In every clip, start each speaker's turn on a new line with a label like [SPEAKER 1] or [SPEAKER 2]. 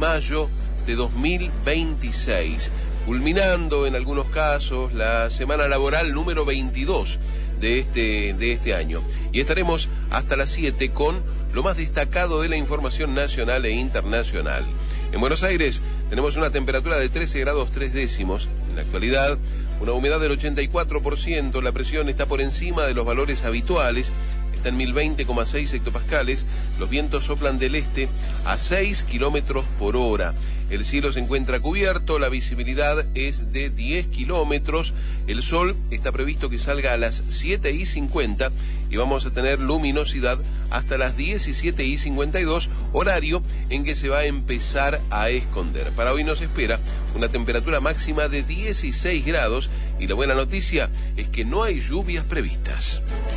[SPEAKER 1] mayo de 2026, culminando en algunos casos la semana laboral número 22 de este año. Y estaremos hasta las 7 con lo más destacado de la información nacional e internacional. En Buenos Aires tenemos una temperatura de 13 grados 3 décimos. En la actualidad, una humedad del 84%, la presión está por encima de los valores habituales, está en 1020,6 hectopascales, los vientos soplan del este a 6 kilómetros por hora. El cielo se encuentra cubierto, la visibilidad es de 10 kilómetros, el sol está previsto que salga a las 7:50 y vamos a tener luminosidad hasta las 17:52, horario en que se va a empezar a esconder. Para hoy nos espera una temperatura máxima de 16 grados y la buena noticia es que no hay lluvias previstas.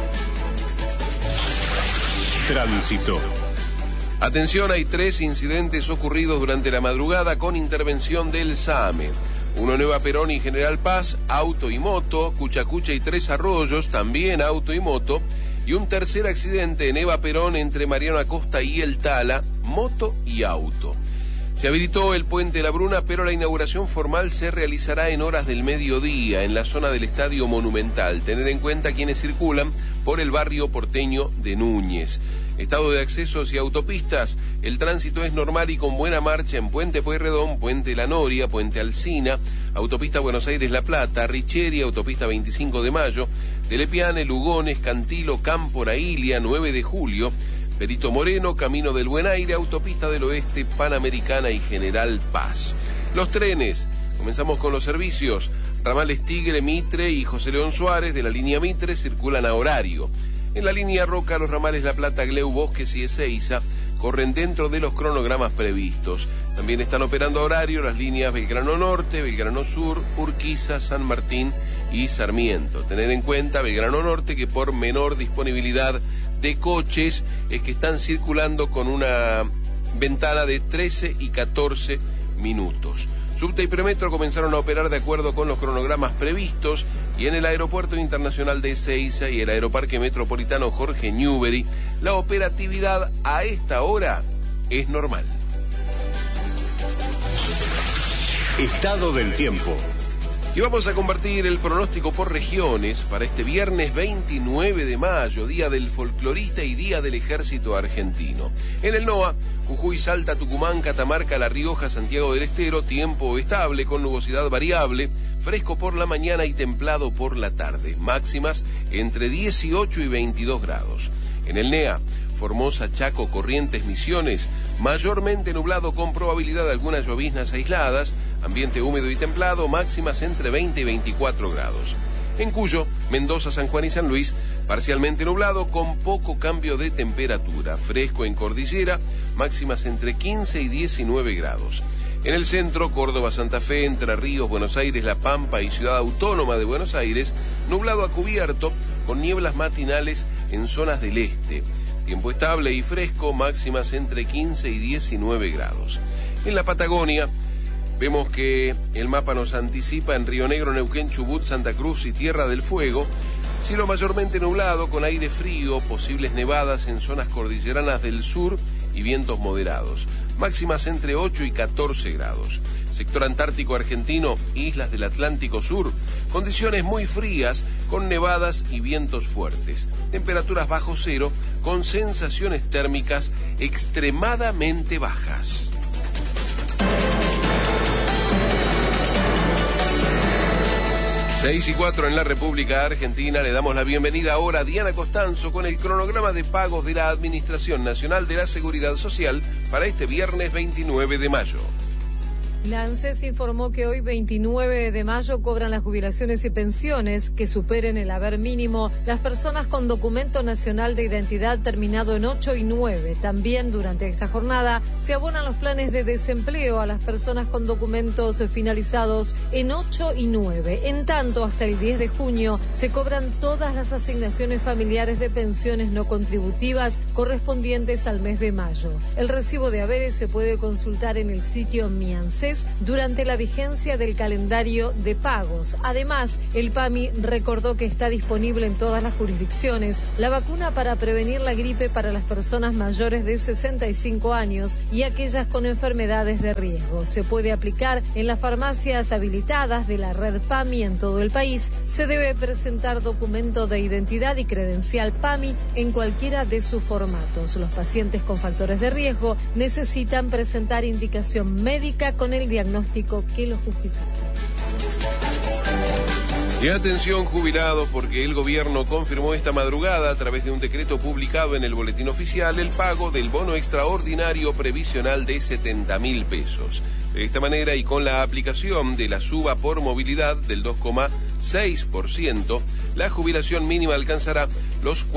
[SPEAKER 2] Tránsito.
[SPEAKER 1] Atención, hay 3 incidentes ocurridos durante la madrugada con intervención del SAME. Uno en Eva Perón y General Paz, auto y moto, Cuchacucha y Tres Arroyos, también auto y moto. Y un tercer accidente en Eva Perón entre Mariano Acosta y El Tala, moto y auto. Se habilitó el puente La Bruna, pero la inauguración formal se realizará en horas del mediodía en la zona del Estadio Monumental. Tener en cuenta quienes circulan por el barrio porteño de Núñez. Estado de accesos y autopistas, el tránsito es normal y con buena marcha en Puente Pueyrredón, Puente La Noria, Puente Alsina, Autopista Buenos Aires-La Plata, Richeri, Autopista 25 de Mayo, Telepiane, Lugones, Cantilo, Cámpora, Ilia, 9 de Julio, Perito Moreno, Camino del Buen Aire, Autopista del Oeste, Panamericana y General Paz. Los trenes, comenzamos con los servicios. Ramales Tigre, Mitre y José León Suárez de la línea Mitre circulan a horario. En la línea Roca, los ramales La Plata, Gleu, Bosques y Ezeiza corren dentro de los cronogramas previstos. También están operando a horario las líneas Belgrano Norte, Belgrano Sur, Urquiza, San Martín y Sarmiento. Tener en cuenta Belgrano Norte que por menor disponibilidad de coches es que están circulando con una ventana de 13 y 14 minutos. Subte y Premetro comenzaron a operar de acuerdo con los cronogramas previstos y en el Aeropuerto Internacional de Ezeiza y el Aeroparque Metropolitano Jorge Newbery, la operatividad a esta hora es normal.
[SPEAKER 2] Estado del tiempo.
[SPEAKER 1] Y vamos a compartir el pronóstico por regiones para este viernes 29 de mayo, Día del Folclorista y Día del Ejército Argentino. En el NOA, Jujuy, Salta, Tucumán, Catamarca, La Rioja, Santiago del Estero, tiempo estable con nubosidad variable, fresco por la mañana y templado por la tarde, máximas entre 18 y 22 grados. En el NEA, Formosa, Chaco, Corrientes, Misiones, mayormente nublado con probabilidad de algunas lloviznas aisladas, ambiente húmedo y templado, máximas entre 20 y 24 grados. En Cuyo, Mendoza, San Juan y San Luis, parcialmente nublado con poco cambio de temperatura, fresco en Cordillera, máximas entre 15 y 19 grados. En el centro, Córdoba, Santa Fe, Entre Ríos, Buenos Aires, La Pampa y Ciudad Autónoma de Buenos Aires, nublado a cubierto con nieblas matinales en zonas del este. Tiempo estable y fresco, máximas entre 15 y 19 grados. En la Patagonia, vemos que el mapa nos anticipa en Río Negro, Neuquén, Chubut, Santa Cruz y Tierra del Fuego, cielo mayormente nublado con aire frío, posibles nevadas en zonas cordilleranas del sur y vientos moderados, máximas entre 8 y 14 grados. Sector Antártico Argentino, islas del Atlántico Sur, condiciones muy frías con nevadas y vientos fuertes, temperaturas bajo cero con sensaciones térmicas extremadamente bajas. Seis y 4 en la República Argentina. Le damos la bienvenida ahora a Diana Costanzo con el cronograma de pagos de la Administración Nacional de la Seguridad Social para este viernes 29 de mayo.
[SPEAKER 3] La ANSES informó que hoy, 29 de mayo, cobran las jubilaciones y pensiones que superen el haber mínimo las personas con documento nacional de identidad terminado en 8 y 9. También durante esta jornada se abonan los planes de desempleo a las personas con documentos finalizados en 8 y 9. En tanto, hasta el 10 de junio se cobran todas las asignaciones familiares de pensiones no contributivas correspondientes al mes de mayo. El recibo de haberes se puede consultar en el sitio Mi ANSES mes durante la vigencia del calendario de pagos. Además, el PAMI recordó que está disponible en todas las jurisdicciones la vacuna para prevenir la gripe para las personas mayores de 65 años y aquellas con enfermedades de riesgo. Se puede aplicar en las farmacias habilitadas de la red PAMI en todo el país. Se debe presentar documento de identidad y credencial PAMI en cualquiera de sus formatos. Los pacientes con factores de riesgo necesitan presentar indicación médica con el diagnóstico que lo justifique.
[SPEAKER 1] Y atención jubilados, porque el gobierno confirmó esta madrugada a través de un decreto publicado en el Boletín Oficial el pago del bono extraordinario previsional de 70.000 pesos. De esta manera y con la aplicación de la suba por movilidad del 2,6%, la jubilación mínima alcanzará los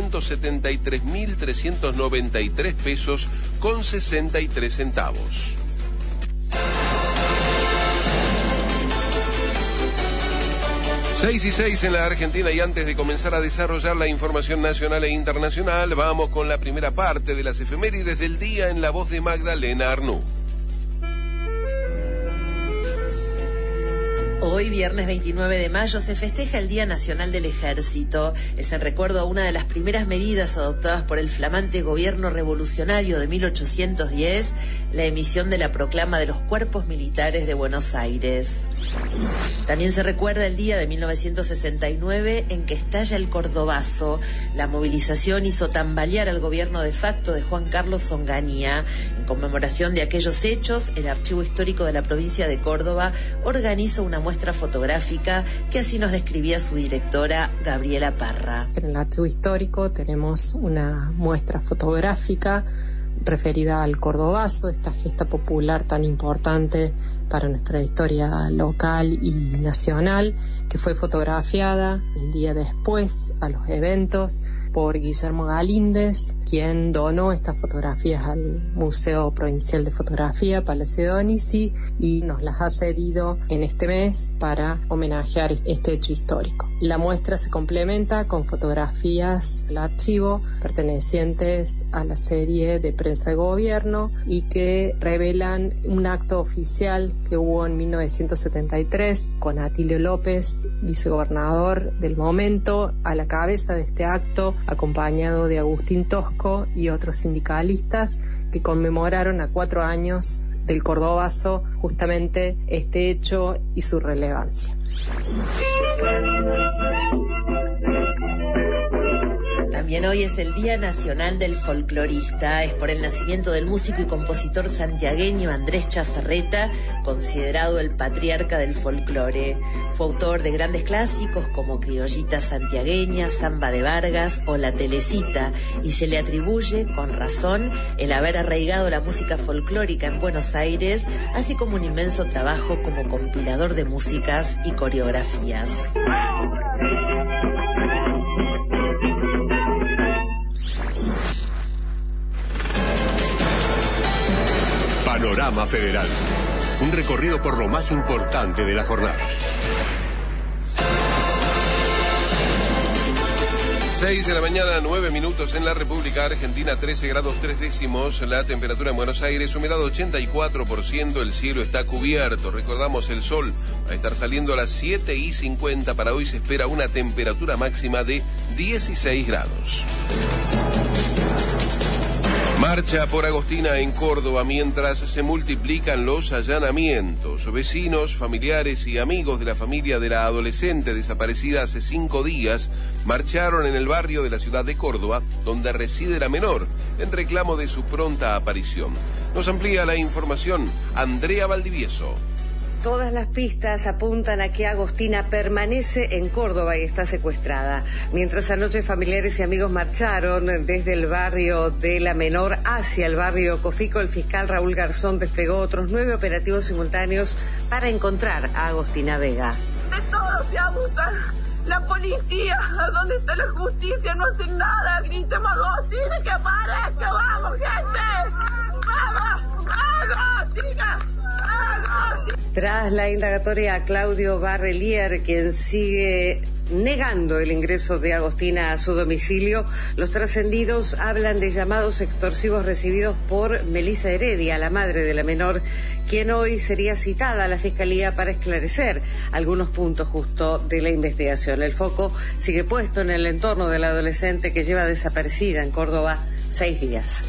[SPEAKER 1] 473.393 pesos con 63 centavos. 6:06 en la Argentina, y antes de comenzar a desarrollar la información nacional e internacional, vamos con la primera parte de las efemérides del día en la voz de Magdalena Arnú.
[SPEAKER 4] Hoy, viernes 29 de mayo, se festeja el Día Nacional del Ejército. Es en recuerdo a una de las primeras medidas adoptadas por el flamante gobierno revolucionario de 1810, la emisión de la proclama de los cuerpos militares de Buenos Aires. También se recuerda el día de 1969 en que estalla el Cordobazo. La movilización hizo tambalear al gobierno de facto de Juan Carlos Onganía. En conmemoración de aquellos hechos, el Archivo Histórico de la provincia de Córdoba organiza una muestra fotográfica que así nos describía su directora, Gabriela Parra.
[SPEAKER 5] En el Archivo Histórico tenemos una muestra fotográfica referida al Cordobazo, esta gesta popular tan importante para nuestra historia local y nacional, que fue fotografiada el día después a los eventos por Guillermo Galíndez, quien donó estas fotografías al Museo Provincial de Fotografía, Palacio de Donizy, y nos las ha cedido en este mes para homenajear este hecho histórico. La muestra se complementa con fotografías del archivo pertenecientes a la serie de prensa de gobierno y que revelan un acto oficial que hubo en 1973 con Atilio López, vicegobernador del momento, a la cabeza de este acto, acompañado de Agustín Tosco y otros sindicalistas que conmemoraron a 4 años del Cordobazo justamente este hecho y su relevancia.
[SPEAKER 4] También hoy es el Día Nacional del Folclorista. Es por el nacimiento del músico y compositor santiagueño Andrés Chazarreta, considerado el patriarca del folclore. Fue autor de grandes clásicos como Criollita Santiagueña, Samba de Vargas o La Telecita, y se le atribuye, con razón, el haber arraigado la música folclórica en Buenos Aires, así como un inmenso trabajo como compilador de músicas y coreografías.
[SPEAKER 2] Panorama Federal. Un recorrido por lo más importante de la jornada.
[SPEAKER 1] 6 de la mañana, 9 minutos en la República Argentina, 13 grados 3 décimos, la temperatura en Buenos Aires, humedad 84%, el cielo está cubierto. Recordamos, el sol va a estar saliendo a las 7:50. Para hoy se espera una temperatura máxima de 16 grados. Marcha por Agostina en Córdoba mientras se multiplican los allanamientos. Vecinos, familiares y amigos de la familia de la adolescente desaparecida hace 5 días marcharon en el barrio de la ciudad de Córdoba, donde reside la menor, en reclamo de su pronta aparición. Nos amplía la información Andrea Valdivieso.
[SPEAKER 6] Todas las pistas apuntan a que Agostina permanece en Córdoba y está secuestrada. Mientras anoche familiares y amigos marcharon desde el barrio de la menor hacia el barrio Cofico, el fiscal Raúl Garzón desplegó otros 9 operativos simultáneos para encontrar a Agostina Vega.
[SPEAKER 7] De todo se abusa. La policía, ¿dónde está la justicia? No hacen nada. Gritemos Agostina, que aparezca. ¡Vamos, gente! ¡Vamos! ¡Agostina!
[SPEAKER 6] Tras la indagatoria a Claudio Barrelier, quien sigue negando el ingreso de Agostina a su domicilio, los trascendidos hablan de llamados extorsivos recibidos por Melissa Heredia, la madre de la menor, quien hoy sería citada a la Fiscalía para esclarecer algunos puntos justo de la investigación. El foco sigue puesto en el entorno de la adolescente que lleva desaparecida en Córdoba 6 días.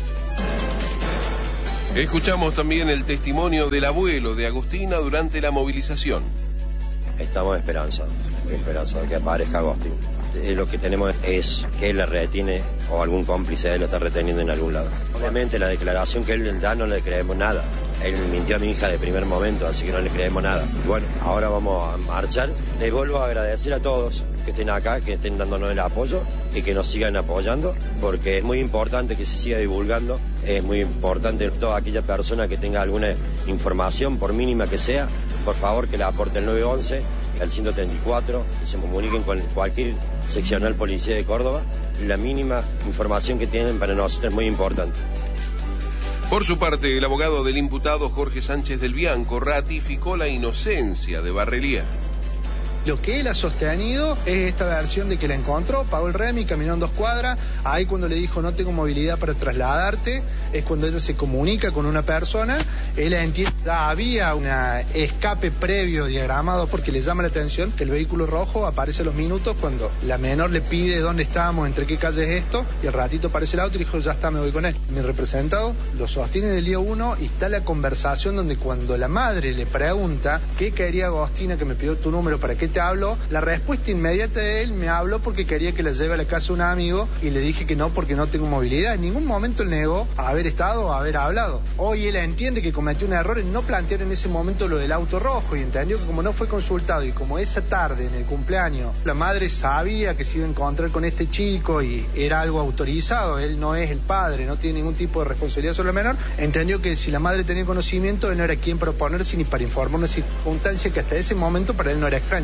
[SPEAKER 1] Escuchamos también el testimonio del abuelo de Agustina durante la movilización.
[SPEAKER 8] Estamos esperanzados de que aparezca Agustín. Lo que tenemos es que él la retiene o algún cómplice de él lo está reteniendo en algún lado. Obviamente la declaración que él da no le creemos nada. Él mintió a mi hija de primer momento, así que no le creemos nada. Bueno, ahora vamos a marchar. Les vuelvo a agradecer a todos que estén acá, que estén dándonos el apoyo y que nos sigan apoyando, porque es muy importante que se siga divulgando. Es muy importante toda aquella persona que tenga alguna información, por mínima que sea, por favor que la aporte el 911, al 134, que se comuniquen con cualquier seccional policía de Córdoba. La mínima información que tienen para nosotros es muy importante.
[SPEAKER 1] Por su parte, el abogado del imputado Jorge Sánchez del Bianco ratificó la inocencia de Barrelier.
[SPEAKER 9] Lo que él ha sostenido es esta versión de que la encontró, pagó el remi, caminó en 2 cuadras, ahí cuando le dijo no tengo movilidad para trasladarte, es cuando ella se comunica con una persona, él entiende, había un escape previo diagramado porque le llama la atención que el vehículo rojo aparece a los minutos cuando la menor le pide dónde estamos, entre qué calle es esto, y al ratito aparece el auto y dijo ya está, me voy con él. Mi representado lo sostiene del día 1 y está la conversación donde cuando la madre le pregunta qué quería Agostina que me pidió tu número, para qué te hablo, la respuesta inmediata de él: me habló porque quería que la lleve a la casa un amigo y le dije que no porque no tengo movilidad. En ningún momento él negó haber estado o haber hablado. Hoy él entiende que cometió un error en no plantear en ese momento lo del auto rojo y entendió que como no fue consultado y como esa tarde en el cumpleaños la madre sabía que se iba a encontrar con este chico y era algo autorizado, él no es el padre, no tiene ningún tipo de responsabilidad sobre la menor, entendió que si la madre tenía conocimiento él no era quien para oponerse ni para informar una circunstancia que hasta ese momento para él no era extraña.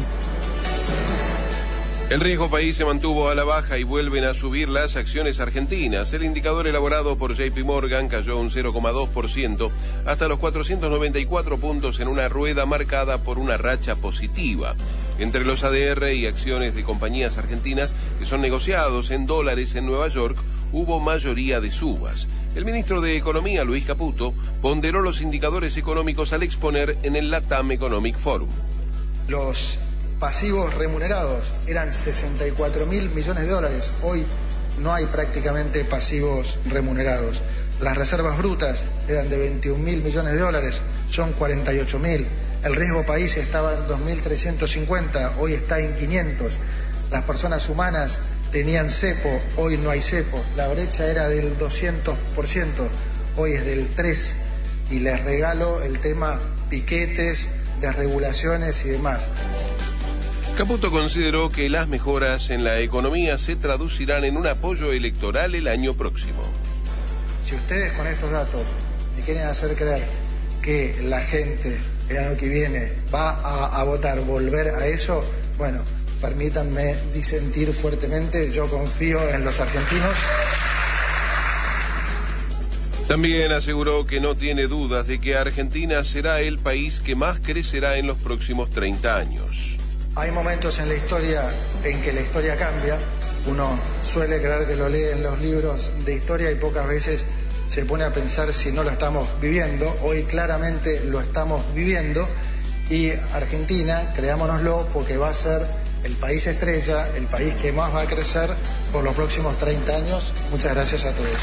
[SPEAKER 1] El riesgo país se mantuvo a la baja y vuelven a subir las acciones argentinas. El indicador elaborado por JP Morgan cayó un 0,2% hasta los 494 puntos en una rueda marcada por una racha positiva. Entre los ADR y acciones de compañías argentinas que son negociados en dólares en Nueva York, hubo mayoría de subas. El ministro de Economía, Luis Caputo, ponderó los indicadores económicos al exponer en el LATAM Economic Forum.
[SPEAKER 10] Los pasivos remunerados eran 64.000 millones de dólares. Hoy no hay prácticamente pasivos remunerados. Las reservas brutas eran de 21.000 millones de dólares, son 48.000. El riesgo país estaba en 2.350, hoy está en 500. Las personas humanas tenían cepo, hoy no hay cepo. La brecha era del 200%, hoy es del 3%. Y les regalo el tema piquetes, desregulaciones y demás.
[SPEAKER 1] Caputo consideró que las mejoras en la economía se traducirán en un apoyo electoral el año próximo.
[SPEAKER 10] Si ustedes con estos datos me quieren hacer creer que la gente el año que viene va a votar, volver a eso, bueno, permítanme disentir fuertemente, yo confío en los argentinos.
[SPEAKER 1] También aseguró que no tiene dudas de que Argentina será el país que más crecerá en los próximos 30 años.
[SPEAKER 10] Hay momentos en la historia en que la historia cambia. Uno suele creer que lo lee en los libros de historia y pocas veces se pone a pensar si no lo estamos viviendo. Hoy claramente lo estamos viviendo y Argentina, creámonoslo, porque va a ser el país estrella, el país que más va a crecer por los próximos 30 años. Muchas gracias a todos.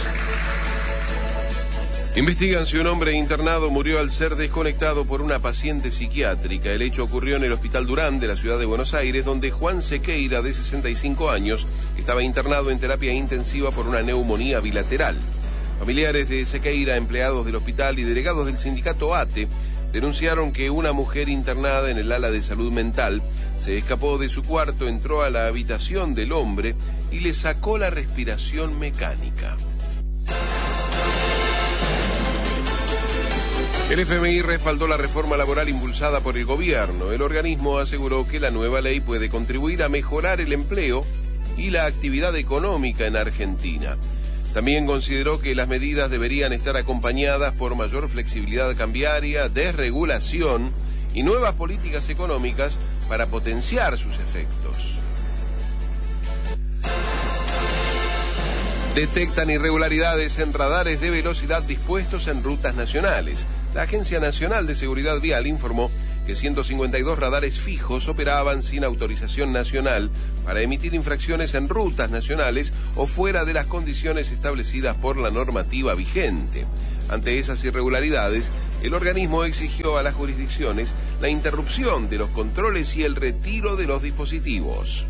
[SPEAKER 1] Investigan si un hombre internado murió al ser desconectado por una paciente psiquiátrica. El hecho ocurrió en el Hospital Durán de la ciudad de Buenos Aires, donde Juan Sequeira, de 65 años, estaba internado en terapia intensiva por una neumonía bilateral. Familiares de Sequeira, empleados del hospital y delegados del sindicato ATE denunciaron que una mujer internada en el ala de salud mental se escapó de su cuarto, entró a la habitación del hombre y le sacó la respiración mecánica. El FMI respaldó la reforma laboral impulsada por el gobierno. El organismo aseguró que la nueva ley puede contribuir a mejorar el empleo y la actividad económica en Argentina. También consideró que las medidas deberían estar acompañadas por mayor flexibilidad cambiaria, desregulación y nuevas políticas económicas para potenciar sus efectos. Detectan irregularidades en radares de velocidad dispuestos en rutas nacionales. La Agencia Nacional de Seguridad Vial informó que 152 radares fijos operaban sin autorización nacional para emitir infracciones en rutas nacionales o fuera de las condiciones establecidas por la normativa vigente. Ante esas irregularidades, el organismo exigió a las jurisdicciones la interrupción de los controles y el retiro de los dispositivos.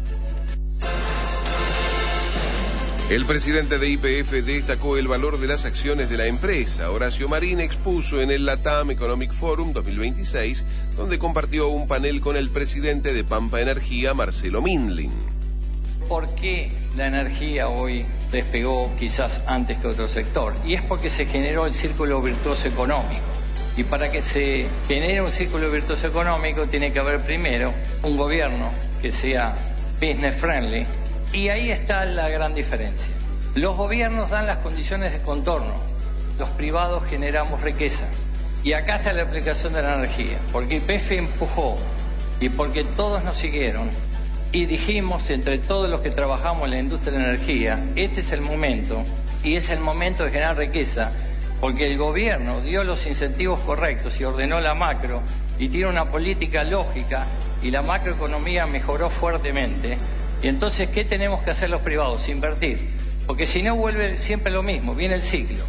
[SPEAKER 1] El presidente de YPF destacó el valor de las acciones de la empresa. Horacio Marín expuso en el LATAM Economic Forum 2026, donde compartió un panel con el presidente de Pampa Energía, Marcelo Mindlin.
[SPEAKER 11] ¿Por qué la energía hoy despegó quizás antes que otro sector? Y es porque se generó el círculo virtuoso económico. Y para que se genere un círculo virtuoso económico tiene que haber primero un gobierno que sea business friendly. Y ahí está la gran diferencia. Los gobiernos dan las condiciones de contorno, los privados generamos riqueza. Y acá está la aplicación de la energía, porque YPF empujó y porque todos nos siguieron y dijimos entre todos los que trabajamos en la industria de la energía, este es el momento y es el momento de generar riqueza, porque el gobierno dio los incentivos correctos y ordenó la macro y tiene una política lógica y la macroeconomía mejoró fuertemente. Y entonces, ¿qué tenemos que hacer los privados? Invertir. Porque si no, vuelve siempre lo mismo, viene el ciclo.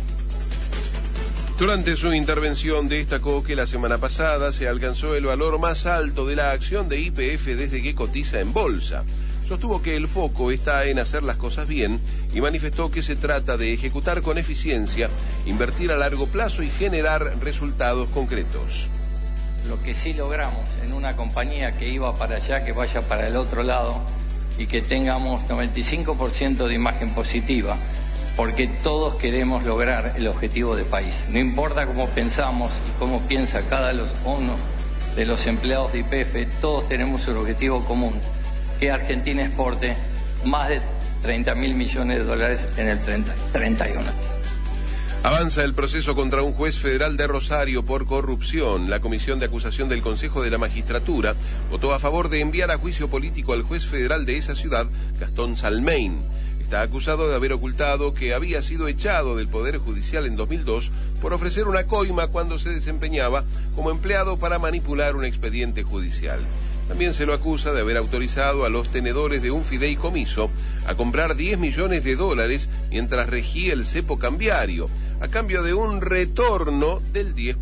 [SPEAKER 1] Durante su intervención destacó que la semana pasada se alcanzó el valor más alto de la acción de YPF desde que cotiza en bolsa. Sostuvo que el foco está en hacer las cosas bien y manifestó que se trata de ejecutar con eficiencia, invertir a largo plazo y generar resultados concretos.
[SPEAKER 11] Lo que sí logramos en una compañía que iba para allá, que vaya para el otro lado, y que tengamos 95% de imagen positiva, porque todos queremos lograr el objetivo de país. No importa cómo pensamos y cómo piensa cada uno de los empleados de YPF, todos tenemos un objetivo común, que Argentina exporte más de 30.000 millones de dólares en el 31.
[SPEAKER 1] Avanza el proceso contra un juez federal de Rosario por corrupción. La Comisión de Acusación del Consejo de la Magistratura votó a favor de enviar a juicio político al juez federal de esa ciudad, Gastón Salmein. Está acusado de haber ocultado que había sido echado del Poder Judicial en 2002 por ofrecer una coima cuando se desempeñaba como empleado para manipular un expediente judicial. También se lo acusa de haber autorizado a los tenedores de un fideicomiso a comprar 10 millones de dólares mientras regía el cepo cambiario, a cambio de un retorno del 10%.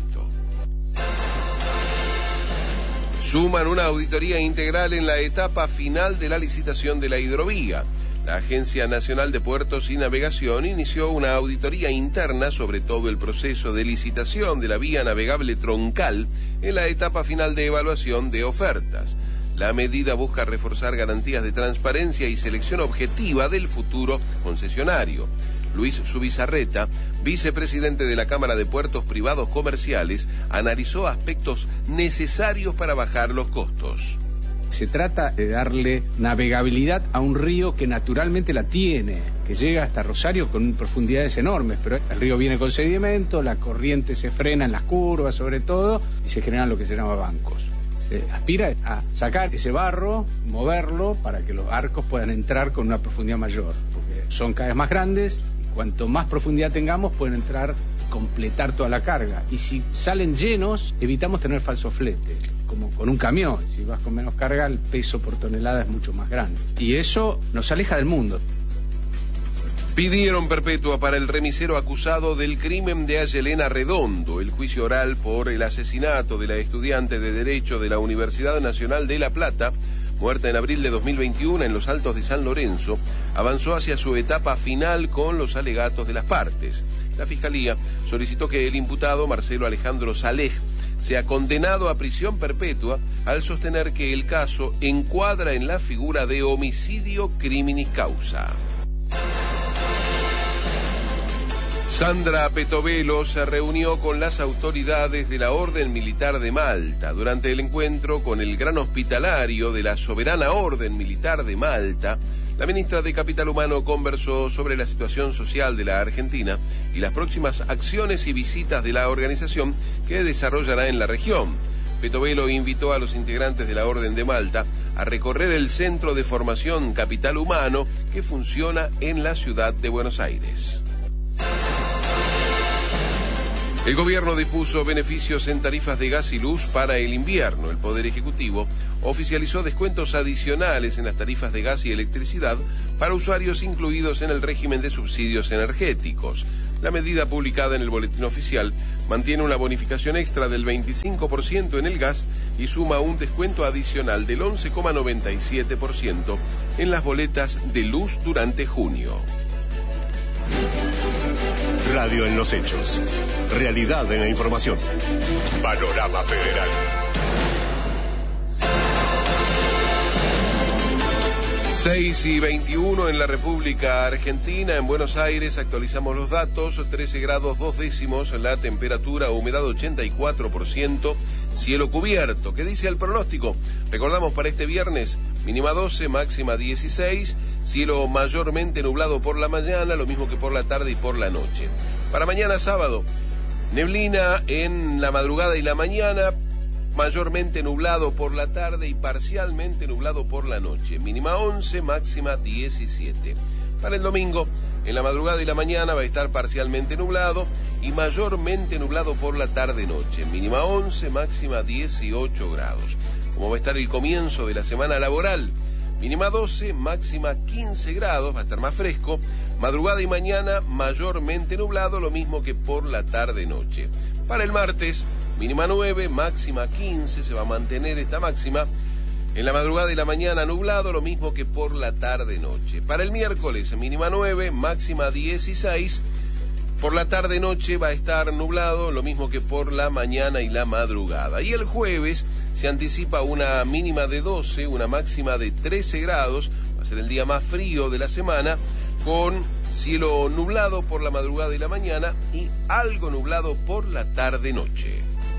[SPEAKER 1] Suman una auditoría integral en la etapa final de la licitación de la hidrovía. La Agencia Nacional de Puertos y Navegación inició una auditoría interna sobre todo el proceso de licitación de la vía navegable troncal en la etapa final de evaluación de ofertas. La medida busca reforzar garantías de transparencia y selección objetiva del futuro concesionario. Luis Zubizarreta, vicepresidente de la Cámara de Puertos Privados Comerciales, analizó aspectos necesarios para bajar los costos.
[SPEAKER 12] Se trata de darle navegabilidad a un río que naturalmente la tiene, que llega hasta Rosario con profundidades enormes, pero el río viene con sedimento, la corriente se frena en las curvas sobre todo y se generan lo que se llama bancos. Se aspira a sacar ese barro, moverlo para que los barcos puedan entrar con una profundidad mayor, porque son cada vez más grandes y cuanto más profundidad tengamos pueden entrar, completar toda la carga. Y si salen llenos, evitamos tener falso flete. Como con un camión, si vas con menos carga, el peso por tonelada es mucho más grande. Y eso nos aleja del mundo.
[SPEAKER 1] Pidieron perpetua para el remisero acusado del crimen de Ayelena Redondo. El juicio oral por el asesinato de la estudiante de Derecho de la Universidad Nacional de La Plata, muerta en abril de 2021 en los Altos de San Lorenzo, avanzó hacia su etapa final con los alegatos de las partes. La Fiscalía solicitó que el imputado Marcelo Alejandro Salej sea condenado a prisión perpetua al sostener que el caso encuadra en la figura de homicidio criminis causa. Sandra Petovelo se reunió con las autoridades de la Orden Militar de Malta. Durante el encuentro con el Gran Hospitalario de la Soberana Orden Militar de Malta, la ministra de Capital Humano conversó sobre la situación social de la Argentina y las próximas acciones y visitas de la organización que desarrollará en la región. Petovelo invitó a los integrantes de la Orden de Malta a recorrer el Centro de Formación Capital Humano que funciona en la ciudad de Buenos Aires. El gobierno dispuso beneficios en tarifas de gas y luz para el invierno. El Poder Ejecutivo oficializó descuentos adicionales en las tarifas de gas y electricidad para usuarios incluidos en el régimen de subsidios energéticos. La medida publicada en el Boletín Oficial mantiene una bonificación extra del 25% en el gas y suma un descuento adicional del 11,97% en las boletas de luz durante junio.
[SPEAKER 2] Radio en los hechos. Realidad en la información. Panorama Federal.
[SPEAKER 1] 6:21 en la República Argentina. En Buenos Aires actualizamos los datos. 13 grados 2 décimos la temperatura, humedad 84%, cielo cubierto. ¿Qué dice el pronóstico? Recordamos para este viernes, mínima 12, máxima 16, cielo mayormente nublado por la mañana, lo mismo que por la tarde y por la noche. Para mañana sábado, neblina en la madrugada y la mañana, mayormente nublado por la tarde y parcialmente nublado por la noche. Mínima 11, máxima 17. Para el domingo, en la madrugada y la mañana va a estar parcialmente nublado y mayormente nublado por la tarde-noche. Mínima 11, máxima 18 grados. ¿Cómo va a estar el comienzo de la semana laboral? Mínima 12, máxima 15 grados, va a estar más fresco. Madrugada y mañana mayormente nublado, lo mismo que por la tarde-noche. Para el martes, mínima 9, máxima 15, se va a mantener esta máxima. En la madrugada y la mañana nublado, lo mismo que por la tarde-noche. Para el miércoles, mínima 9, máxima 16. Por la tarde-noche va a estar nublado, lo mismo que por la mañana y la madrugada. Y el jueves se anticipa una mínima de 12, una máxima de 13 grados. Va a ser el día más frío de la semana, con cielo nublado por la madrugada y la mañana y algo nublado por la tarde-noche.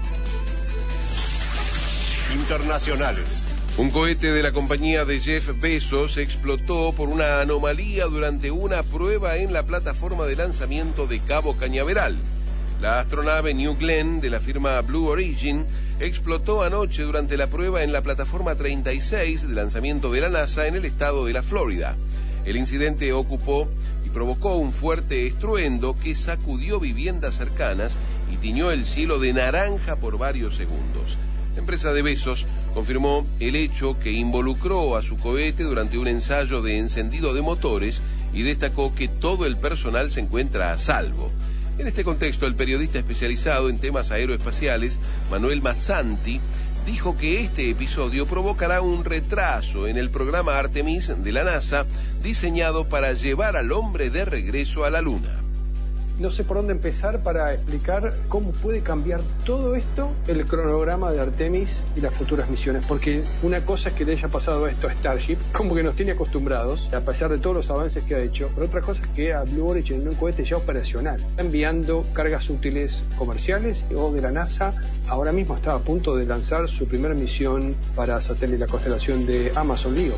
[SPEAKER 2] Internacionales.
[SPEAKER 1] Un cohete de la compañía de Jeff Bezos explotó por una anomalía durante una prueba en la plataforma de lanzamiento de Cabo Cañaveral. La astronave New Glenn de la firma Blue Origin explotó anoche durante la prueba en la plataforma 36 de lanzamiento de la NASA en el estado de la Florida. El incidente ocupó y provocó un fuerte estruendo que sacudió viviendas cercanas y tiñó el cielo de naranja por varios segundos. La empresa de Bezos confirmó el hecho que involucró a su cohete durante un ensayo de encendido de motores y destacó que todo el personal se encuentra a salvo. En este contexto, el periodista especializado en temas aeroespaciales, Manuel Mazzanti, dijo que este episodio provocará un retraso en el programa Artemis de la NASA, diseñado para llevar al hombre de regreso a la Luna.
[SPEAKER 13] No sé por dónde empezar para explicar cómo puede cambiar todo esto el cronograma de Artemis y las futuras misiones, porque una cosa es que le haya pasado esto a Starship, como que nos tiene acostumbrados, a pesar de todos los avances que ha hecho, pero otra cosa es que a Blue Origin, en un cohete ya operacional, está enviando cargas útiles comerciales, o de la NASA, ahora mismo está a punto de lanzar su primera misión para satélite, la constelación de Amazon Leo.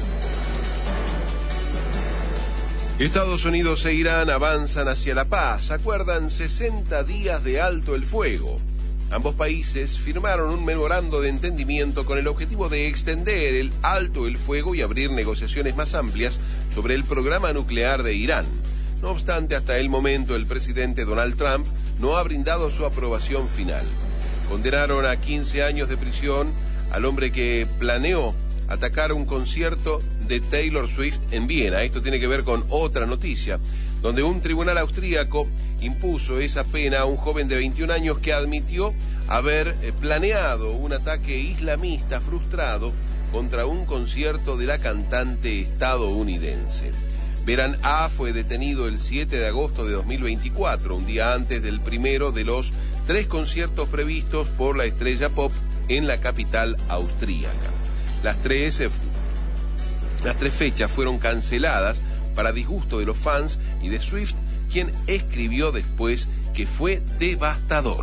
[SPEAKER 1] Estados Unidos e Irán avanzan hacia la paz. Acuerdan 60 días de alto el fuego. Ambos países firmaron un memorando de entendimiento con el objetivo de extender el alto el fuego y abrir negociaciones más amplias sobre el programa nuclear de Irán. No obstante, hasta el momento el presidente Donald Trump no ha brindado su aprobación final. Condenaron a 15 años de prisión al hombre que planeó atacar un concierto de Taylor Swift en Viena. Esto tiene que ver con otra noticia, donde un tribunal austríaco impuso esa pena a un joven de 21 años que admitió haber planeado un ataque islamista frustrado contra un concierto de la cantante estadounidense. Beran A fue detenido el 7 de agosto de 2024, un día antes del primero de los 3 conciertos previstos por la estrella pop en la capital austríaca. Las tres fechas fueron canceladas para disgusto de los fans y de Swift, quien escribió después que fue devastador.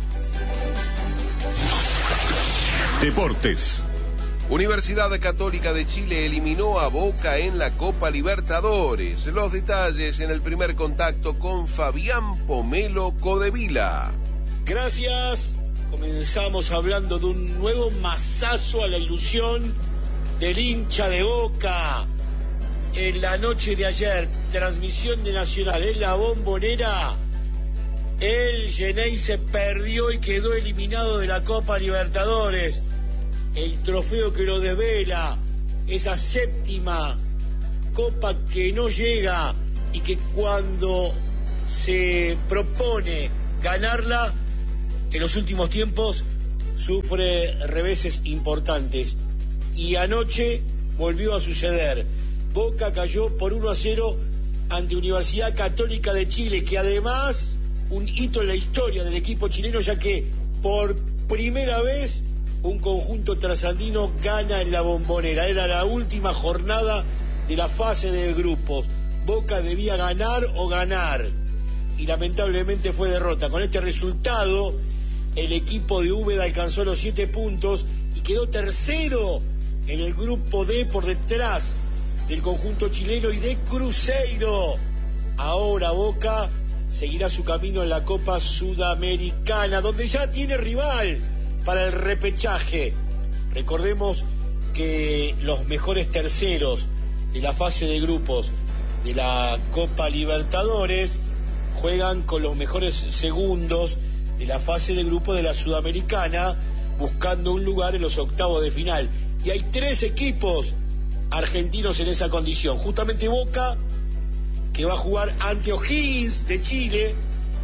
[SPEAKER 2] Deportes.
[SPEAKER 1] Universidad Católica de Chile eliminó a Boca en la Copa Libertadores. Los detalles en el primer contacto con Fabián Pomelo Codevila.
[SPEAKER 14] Gracias. Comenzamos hablando de un nuevo mazazo a la ilusión del hincha de Boca. En la noche de ayer, transmisión de Nacional en la Bombonera, El Geneise perdió y quedó eliminado de la Copa Libertadores. El trofeo que lo desvela, esa séptima copa que no llega y que cuando se propone ganarla, en los últimos tiempos sufre reveses importantes. Y anoche volvió a suceder. Boca cayó por 1-0 ante Universidad Católica de Chile, que además, un hito en la historia del equipo chileno, ya que por primera vez un conjunto trasandino gana en la Bombonera. Era la última jornada de la fase de grupos. Boca debía ganar o ganar, y lamentablemente fue derrota. Con este resultado, el equipo de Úbeda alcanzó los 7 puntos y quedó tercero en el grupo D, por detrás del conjunto chileno y de Cruzeiro. Ahora Boca seguirá su camino en la Copa Sudamericana, donde ya tiene rival para el repechaje. Recordemos que los mejores terceros de la fase de grupos de la Copa Libertadores juegan con los mejores segundos de la fase de grupo de la Sudamericana, buscando un lugar en los octavos de final. Y hay 3 equipos argentinos en esa condición. Justamente Boca, que va a jugar ante O'Higgins de Chile,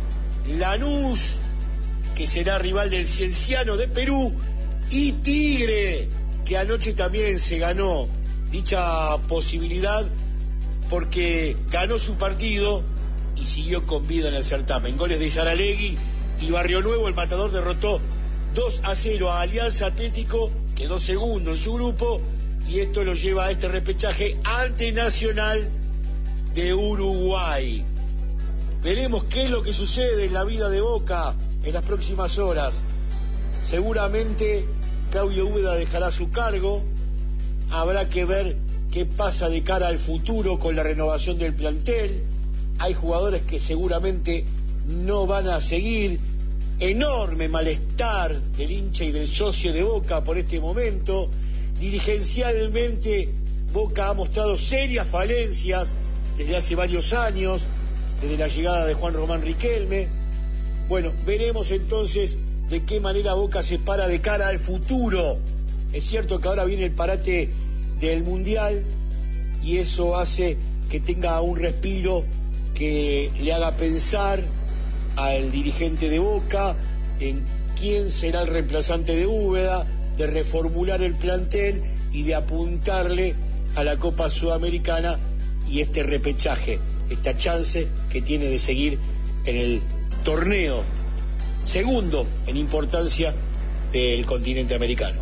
[SPEAKER 14] Lanús, que será rival del Cienciano de Perú, y Tigre, que anoche también se ganó dicha posibilidad porque ganó su partido y siguió con vida en el certamen. Goles de Saralegui y Barrio Nuevo. El Matador derrotó 2-0 a Alianza Atlético, quedó segundo en su grupo, y esto lo lleva a este repechaje ante Nacional de Uruguay. Veremos qué es lo que sucede en la vida de Boca en las próximas horas. Seguramente Claudio Úbeda dejará su cargo. Habrá que ver qué pasa de cara al futuro con la renovación del plantel. Hay jugadores que seguramente no van a seguir. Enorme malestar del hincha y del socio de Boca por este momento. Dirigencialmente, Boca ha mostrado serias falencias desde hace varios años, desde la llegada de Juan Román Riquelme. Bueno, veremos entonces de qué manera Boca se para de cara al futuro. Es cierto que ahora viene el parate del Mundial y eso hace que tenga un respiro que le haga pensar al dirigente de Boca en quién será el reemplazante de Úbeda, de reformular el plantel y de apuntarle a la Copa Sudamericana y este repechaje, esta chance que tiene de seguir en el torneo segundo en importancia del continente americano.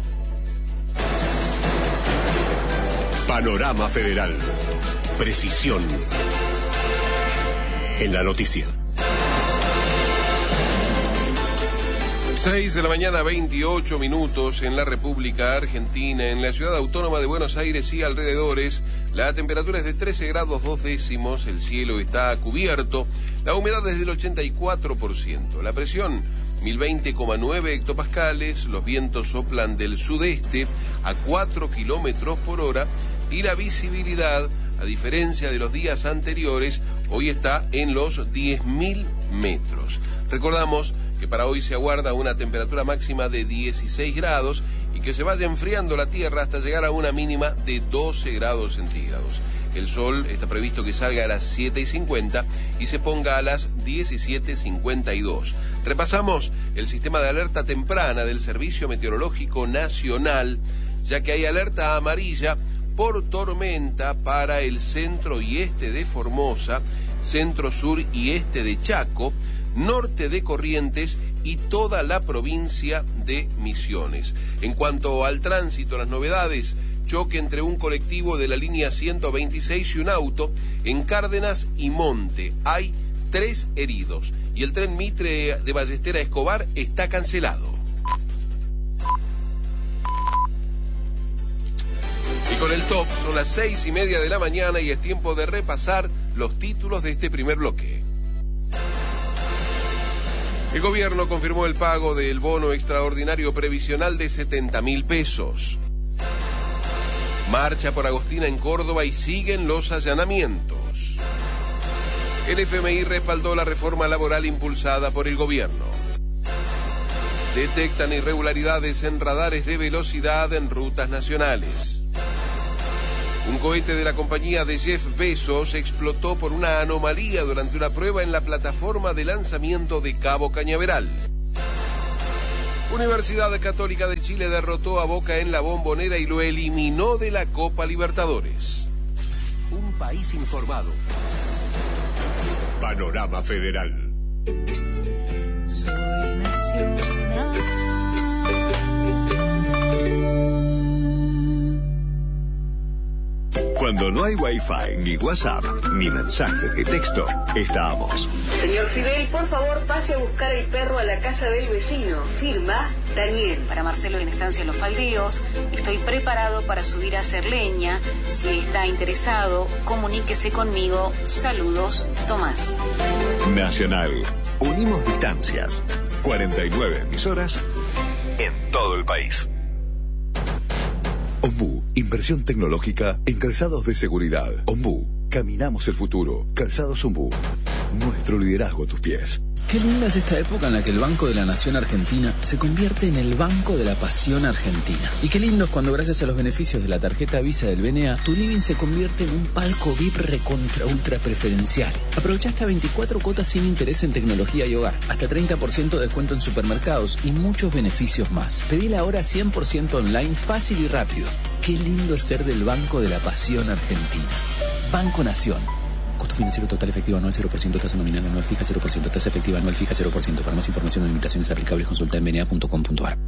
[SPEAKER 2] Panorama Federal. Precisión en la noticia.
[SPEAKER 1] 6 de la mañana, 28 minutos en la República Argentina. En la ciudad autónoma de Buenos Aires y alrededores, la temperatura es de 13 grados 2 décimos, el cielo está cubierto, la humedad es del 84%, la presión 1020,9 hectopascales, los vientos soplan del sudeste a 4 kilómetros por hora y la visibilidad, a diferencia de los días anteriores, hoy está en los 10.000 metros. Recordamos que para hoy se aguarda una temperatura máxima de 16 grados y que se vaya enfriando la tierra hasta llegar a una mínima de 12 grados centígrados. El sol está previsto que salga a las 7:50 y se ponga a las 17:52. Repasamos el sistema de alerta temprana del Servicio Meteorológico Nacional, ya que hay alerta amarilla por tormenta para el centro y este de Formosa, centro sur y este de Chaco, norte de Corrientes y toda la provincia de Misiones. En cuanto al tránsito, las novedades: choque entre un colectivo de la línea 126 y un auto en Cárdenas y Monte. Hay 3 heridos y el tren Mitre de Ballester a Escobar está cancelado. Y con el top son las 6:30 de la mañana y es tiempo de repasar los títulos de este primer bloque. El gobierno confirmó el pago del bono extraordinario previsional de 70.000 pesos. Marcha por Agostina en Córdoba y siguen los allanamientos. El FMI respaldó la reforma laboral impulsada por el gobierno. Detectan irregularidades en radares de velocidad en rutas nacionales. Un cohete de la compañía de Jeff Bezos explotó por una anomalía durante una prueba en la plataforma de lanzamiento de Cabo Cañaveral. Universidad Católica de Chile derrotó a Boca en la Bombonera y lo eliminó de la Copa Libertadores.
[SPEAKER 2] Un país informado. Panorama Federal.
[SPEAKER 15] Soy nacional.
[SPEAKER 2] Cuando no hay Wi-Fi, ni WhatsApp, ni mensaje de texto, estamos.
[SPEAKER 16] Señor Fidel, por favor, pase a buscar el perro a la casa del vecino. Firma, Daniel.
[SPEAKER 17] Para Marcelo en Estancia Los Faldeos, estoy preparado para subir a hacer leña. Si está interesado, comuníquese conmigo. Saludos, Tomás.
[SPEAKER 2] Nacional. Unimos distancias. 49 emisoras en todo el país.
[SPEAKER 18] Ombú, inversión tecnológica en calzados de seguridad. Ombú, caminamos el futuro. Calzados Ombú, nuestro liderazgo a tus pies.
[SPEAKER 19] Qué linda es esta época en la que el Banco de la Nación Argentina se convierte en el Banco de la Pasión Argentina. Y qué lindo es cuando, gracias a los beneficios de la tarjeta Visa del BNA, tu living se convierte en un palco VIP recontra ultra preferencial. Aprovecha hasta 24 cuotas sin interés en tecnología y hogar, hasta 30% de descuento en supermercados y muchos beneficios más. Pedila ahora 100% online, fácil y rápido. Qué lindo es ser del Banco de la Pasión Argentina. Banco Nación. Costo financiero total efectivo anual 0%, tasa nominal anual fija 0%, tasa efectiva anual fija 0%. Para más información o limitaciones aplicables, consulta en bna.com.ar.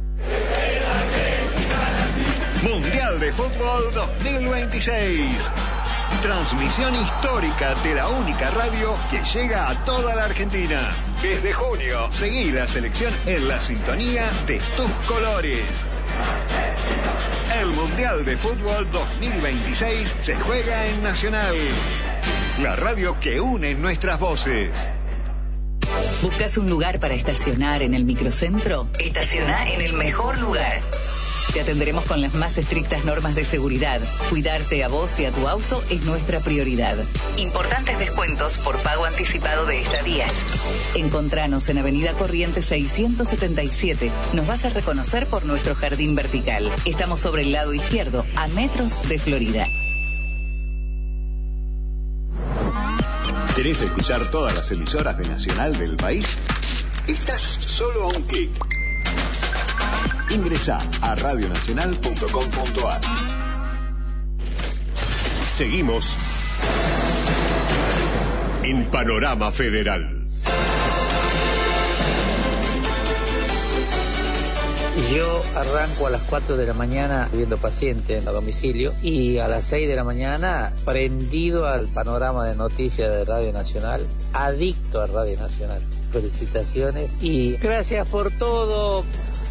[SPEAKER 2] Mundial de Fútbol 2026. Transmisión histórica de la única radio que llega a toda la Argentina. Desde junio, seguí la selección en la sintonía de tus colores. El Mundial de Fútbol 2026 se juega en Nacional. La radio que une nuestras voces.
[SPEAKER 20] ¿Buscas un lugar para estacionar en el microcentro? Estaciona en el mejor lugar. Te atenderemos con las más estrictas normas de seguridad. Cuidarte a vos y a tu auto es nuestra prioridad. Importantes descuentos por pago anticipado de estadías. Encontranos en Avenida Corrientes 677. Nos vas a reconocer por nuestro jardín vertical. Estamos sobre el lado izquierdo, a metros de Florida.
[SPEAKER 2] ¿Querés escuchar todas las emisoras de Nacional del país? Estás solo a un clic. Ingresá a radionacional.com.ar. Seguimos en Panorama Federal.
[SPEAKER 21] Yo arranco a las 4 de la mañana viendo pacientes a domicilio y a las 6 de la mañana prendido al panorama de noticias de Radio Nacional, adicto a Radio Nacional. Felicitaciones y gracias por todo.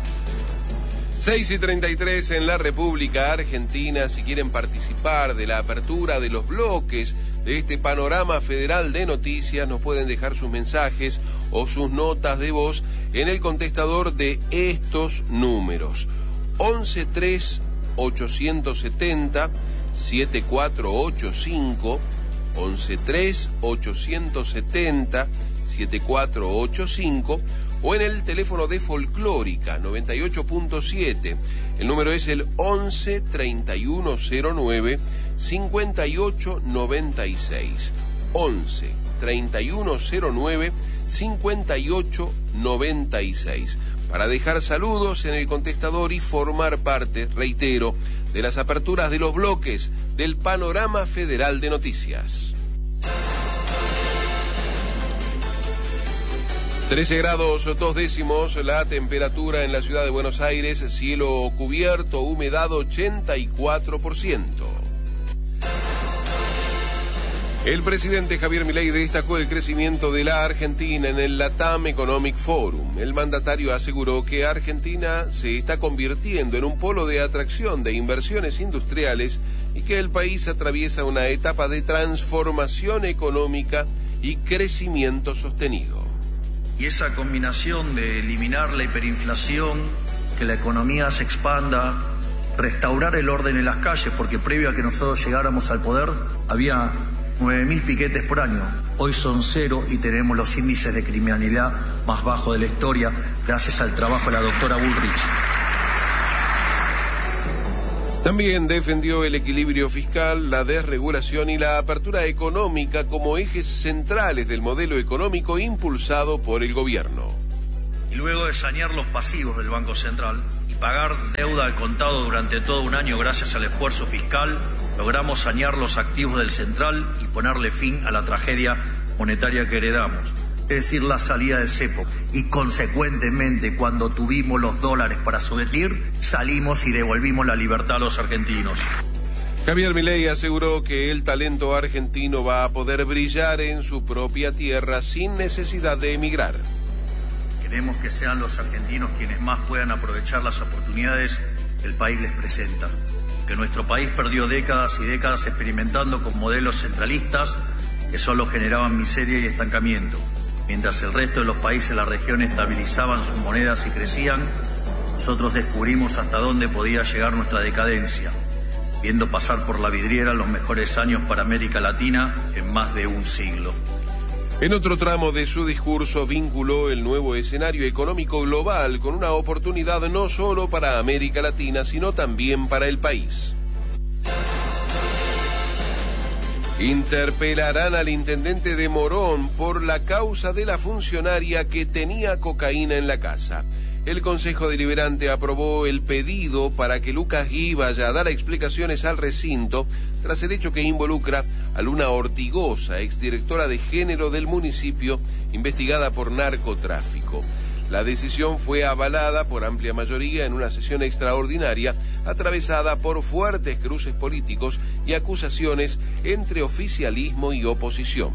[SPEAKER 1] 6:33 en la República Argentina. Si quieren participar de la apertura de los bloques de este panorama federal de noticias, nos pueden dejar sus mensajes o sus notas de voz en el contestador de estos números: 11-3 870 7485, 11-3 870 7485, o en el teléfono de Folclórica 98.7. El número es el 11 3109 5896. 11 3109 5896. Para dejar saludos en el contestador y formar parte, reitero, de las aperturas de los bloques del Panorama Federal de Noticias. 13 grados 2 décimos la temperatura en la ciudad de Buenos Aires, cielo cubierto, humedad 84%. El presidente Javier Milei destacó el crecimiento de la Argentina en el LATAM Economic Forum. El mandatario aseguró que Argentina se está convirtiendo en un polo de atracción de inversiones industriales y que el país atraviesa una etapa de transformación económica y crecimiento sostenido.
[SPEAKER 22] Y esa combinación de eliminar la hiperinflación, que la economía se expanda, restaurar el orden en las calles, porque previo a que nosotros llegáramos al poder había 9.000 piquetes por año. Hoy son 0 y tenemos los índices de criminalidad más bajos de la historia gracias al trabajo de la doctora Bullrich.
[SPEAKER 1] También defendió el equilibrio fiscal, la desregulación y la apertura económica como ejes centrales del modelo económico impulsado por el gobierno.
[SPEAKER 22] Y luego de sanear los pasivos del Banco Central y pagar deuda al contado durante todo un año gracias al esfuerzo fiscal, logramos sanear los activos del Central y ponerle fin a la tragedia monetaria que heredamos, es decir, la salida del cepo. Y consecuentemente, cuando tuvimos los dólares para subvenir, salimos y devolvimos la libertad a los argentinos.
[SPEAKER 1] Javier Milei aseguró que el talento argentino va a poder brillar en su propia tierra sin necesidad de emigrar.
[SPEAKER 22] Queremos que sean los argentinos quienes más puedan aprovechar las oportunidades que el país les presenta. Que nuestro país perdió décadas y décadas experimentando con modelos centralistas que solo generaban miseria y estancamiento. Mientras el resto de los países de la región estabilizaban sus monedas y crecían, nosotros descubrimos hasta dónde podía llegar nuestra decadencia, viendo pasar por la vidriera los mejores años para América Latina en más de un siglo.
[SPEAKER 1] En otro tramo de su discurso vinculó el nuevo escenario económico global con una oportunidad no solo para América Latina, sino también para el país. Interpelarán al intendente de Morón por la causa de la funcionaria que tenía cocaína en la casa. El Consejo Deliberante aprobó el pedido para que Lucas Gui vaya a dar explicaciones al recinto tras el hecho que involucra a Luna Ortigosa, exdirectora de género del municipio, investigada por narcotráfico. La decisión fue avalada por amplia mayoría en una sesión extraordinaria atravesada por fuertes cruces políticos y acusaciones entre oficialismo y oposición.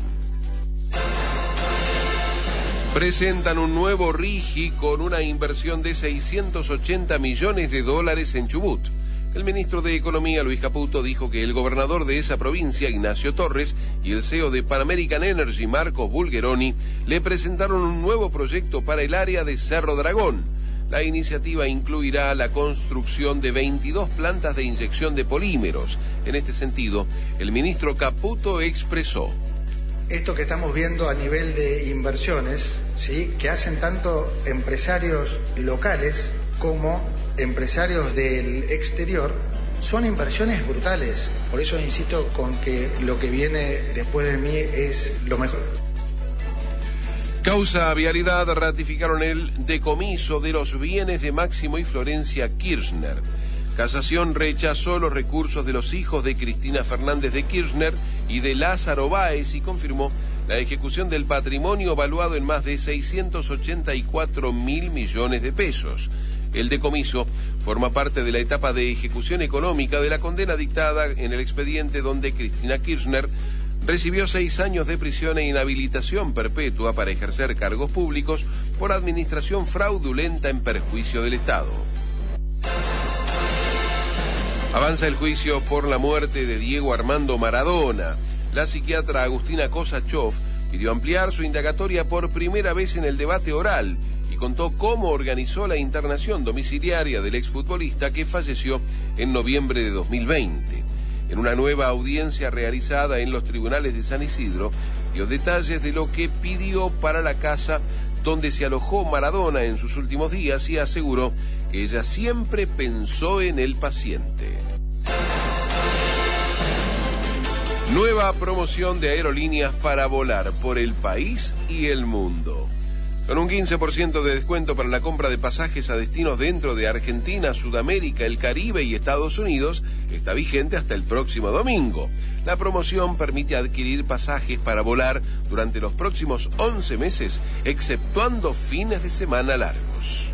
[SPEAKER 1] Presentan un nuevo RIGI con una inversión de 680 millones de dólares en Chubut. El ministro de Economía, Luis Caputo, dijo que el gobernador de esa provincia, Ignacio Torres, y el CEO de Pan American Energy, Marcos Bulgeroni, le presentaron un nuevo proyecto para el área de Cerro Dragón. La iniciativa incluirá la construcción de 22 plantas de inyección de polímeros. En este sentido, el ministro Caputo expresó:
[SPEAKER 10] esto que estamos viendo a nivel de inversiones, ¿sí?, que hacen tanto empresarios locales como empresarios del exterior, son inversiones brutales. Por eso insisto con que lo que viene después de mí es lo mejor.
[SPEAKER 1] Causa Vialidad ratificaron el decomiso de los bienes de Máximo y Florencia Kirchner. Casación rechazó los recursos de los hijos de Cristina Fernández de Kirchner y de Lázaro Báez y confirmó la ejecución del patrimonio valuado en más de 684 mil millones de pesos. El decomiso forma parte de la etapa de ejecución económica de la condena dictada en el expediente donde Cristina Kirchner recibió 6 años de prisión e inhabilitación perpetua para ejercer cargos públicos por administración fraudulenta en perjuicio del Estado. Avanza el juicio por la muerte de Diego Armando Maradona. La psiquiatra Agustina Kosachov pidió ampliar su indagatoria por primera vez en el debate oral y contó cómo organizó la internación domiciliaria del exfutbolista que falleció en noviembre de 2020. En una nueva audiencia realizada en los tribunales de San Isidro, dio detalles de lo que pidió para la casa donde se alojó Maradona en sus últimos días y aseguró que ella siempre pensó en el paciente. Nueva promoción de aerolíneas para volar por el país y el mundo. Con un 15% de descuento para la compra de pasajes a destinos dentro de Argentina, Sudamérica, el Caribe y Estados Unidos, está vigente hasta el próximo domingo. La promoción permite adquirir pasajes para volar durante los próximos 11 meses, exceptuando fines de semana largos.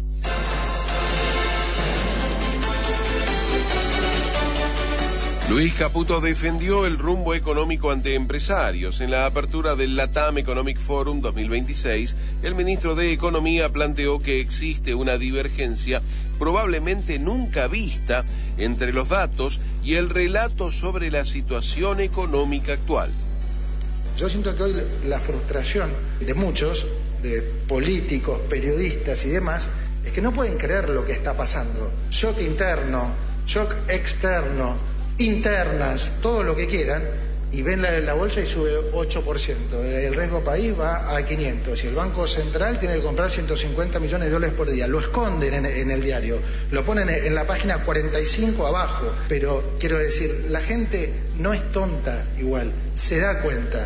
[SPEAKER 1] Luis Caputo defendió el rumbo económico ante empresarios. En la apertura del LATAM Economic Forum 2026, el ministro de Economía planteó que existe una divergencia probablemente nunca vista entre los datos y el relato sobre la situación económica actual.
[SPEAKER 10] Yo siento que hoy la frustración de muchos, de políticos, periodistas y demás, es que no pueden creer lo que está pasando. Shock interno, shock externo, internas, todo lo que quieran, y ven la bolsa y sube 8%. El riesgo país va a 500 y el Banco Central tiene que comprar 150 millones de dólares por día. Lo esconden en el diario, lo ponen en la página 45 abajo, pero quiero decir, la gente no es tonta igual, se da cuenta.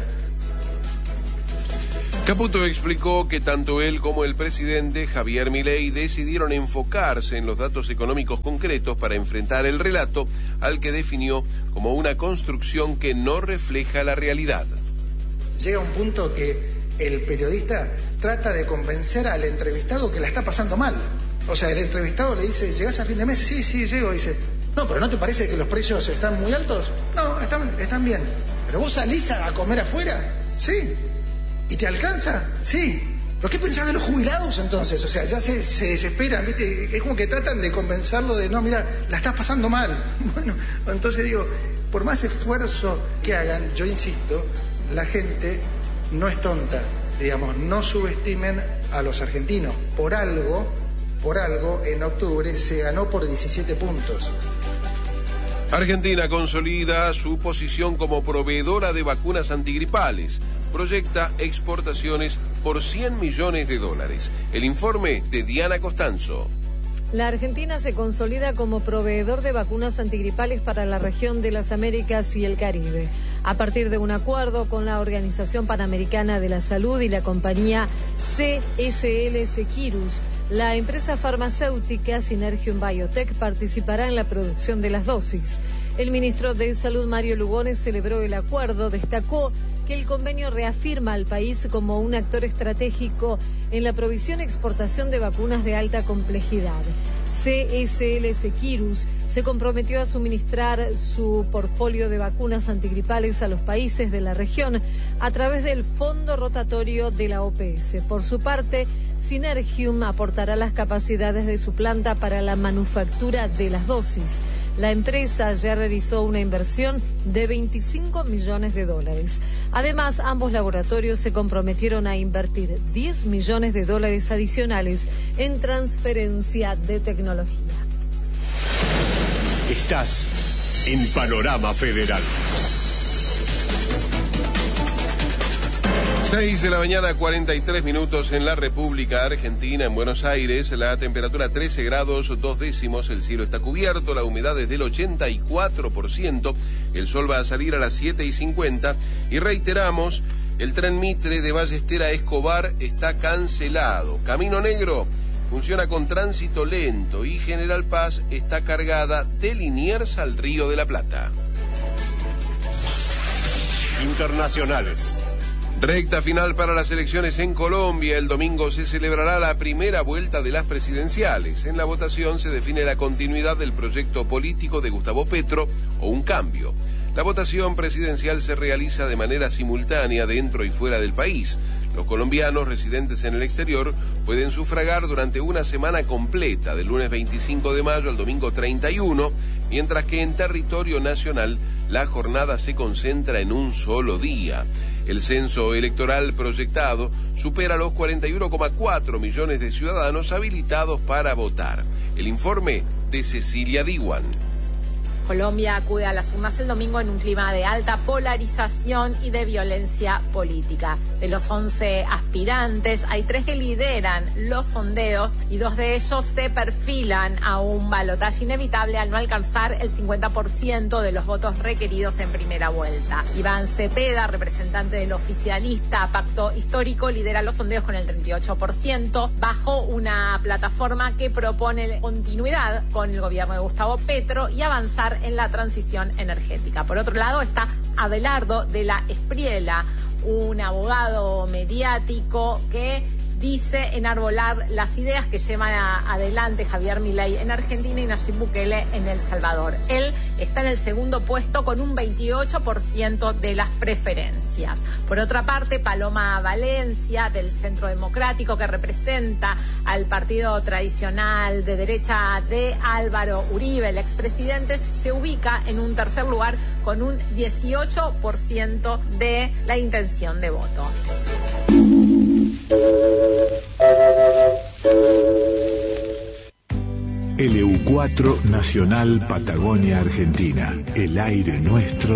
[SPEAKER 1] Caputo explicó que tanto él como el presidente Javier Milei decidieron enfocarse en los datos económicos concretos para enfrentar el relato al que definió como una construcción que no refleja la realidad.
[SPEAKER 10] Llega un punto que el periodista trata de convencer al entrevistado que la está pasando mal. O sea, el entrevistado le dice, ¿llegás a fin de mes? Sí, llego. Y dice, no, pero ¿no te parece que los precios están muy altos? No, están bien. ¿Pero vos salís a comer afuera? Sí. ¿Y te alcanza? Sí. ¿Pero qué pensás de los jubilados entonces? O sea, ya se desesperan, ¿viste? Es como que tratan de convencerlo de, no, mira, la estás pasando mal. Bueno, entonces digo, por más esfuerzo que hagan, yo insisto, la gente no es tonta. Digamos, no subestimen a los argentinos. Por algo, en octubre se ganó por 17 puntos.
[SPEAKER 1] Argentina consolida su posición como proveedora de vacunas antigripales. Proyecta exportaciones por $100 millones. El informe de Diana Costanzo.
[SPEAKER 3] La Argentina se consolida como proveedor de vacunas antigripales para la región de las Américas y el Caribe. A partir de un acuerdo con la Organización Panamericana de la Salud y la compañía CSL Seqirus, la empresa farmacéutica Synergium Biotech participará en la producción de las dosis. El ministro de Salud, Mario Lugones, celebró el acuerdo, destacó que el convenio reafirma al país como un actor estratégico en la provisión y exportación de vacunas de alta complejidad. CSL Seqirus se comprometió a suministrar su portfolio de vacunas antigripales a los países de la región a través del fondo rotatorio de la OPS. Por su parte, Synergium aportará las capacidades de su planta para la manufactura de las dosis. La empresa ya realizó una inversión de $25 millones. Además, ambos laboratorios se comprometieron a invertir $10 millones adicionales en transferencia de tecnología.
[SPEAKER 2] Estás en Panorama Federal.
[SPEAKER 1] 6 de la mañana, 43 minutos en la República Argentina, en Buenos Aires, la temperatura 13 grados 2 décimos, el cielo está cubierto, la humedad es del 84%, el sol va a salir a las 7:50 y reiteramos, el tren Mitre de Ballester a Escobar está cancelado. Camino Negro funciona con tránsito lento y General Paz está cargada de Liniers al Río de la Plata.
[SPEAKER 2] Internacionales.
[SPEAKER 1] Recta final para las elecciones en Colombia. El domingo se celebrará la primera vuelta de las presidenciales. En la votación se define la continuidad del proyecto político de Gustavo Petro o un cambio. La votación presidencial se realiza de manera simultánea dentro y fuera del país. Los colombianos residentes en el exterior pueden sufragar durante una semana completa, del lunes 25 de mayo al domingo 31, mientras que en territorio nacional la jornada se concentra en un solo día. El censo electoral proyectado supera los 41,4 millones de ciudadanos habilitados para votar. El informe de Cecilia Diwan.
[SPEAKER 5] Colombia acude a las urnas el domingo en un clima de alta polarización y de violencia política. De los 11 aspirantes, hay 3 que lideran los sondeos y 2 de ellos se perfilan a un balotaje inevitable al no alcanzar el 50% de los votos requeridos en primera vuelta. Iván Cepeda, representante del oficialista Pacto Histórico, lidera los sondeos con el 38%, bajo una plataforma que propone continuidad con el gobierno de Gustavo Petro y avanzar en la transición energética. Por otro lado está Abelardo de la Espriela, un abogado mediático que dice enarbolar las ideas que llevan adelante Javier Milei en Argentina y Nayib Bukele en El Salvador. Él está en el segundo puesto con un 28% de las preferencias. Por otra parte, Paloma Valencia, del Centro Democrático, que representa al partido tradicional de derecha de Álvaro Uribe, el expresidente, se ubica en un tercer lugar con un 18% de la intención de voto.
[SPEAKER 2] LU4 Nacional Patagonia Argentina. El aire nuestro.